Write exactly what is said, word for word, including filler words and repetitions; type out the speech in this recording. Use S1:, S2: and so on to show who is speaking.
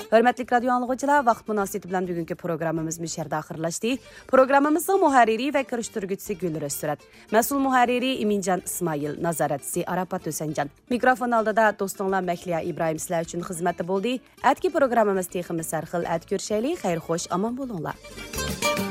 S1: Hörmətli radio anlıqçılar, vaqt münasibəti bilan bugünkü proqramımız müşərdə axırlaşdı. Proqramımızın müharriri və kirişdirgüçüsü Gülür Özsürət, məsul müharriri İmincan İsmail, nazaratçısı Arafat Ösəncan. Mikrofon aldida dostunlar Məkliya İbrahim sizlər üçün xidmətdə boldu. Ətki proqramımız teximiz sərxil ət görüşəli, xeyir xoş, aman bolunlar.